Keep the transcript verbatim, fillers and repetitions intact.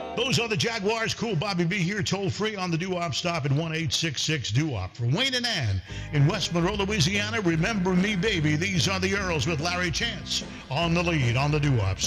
Those are the Jaguars. Cool Bobby B here, toll free on the Doo-Wop stop at one eight six six Doo-Wop. For Wayne and Ann in West Monroe, Louisiana, remember me, baby. These are the Earls with Larry Chance on the lead on the Doo-Wop.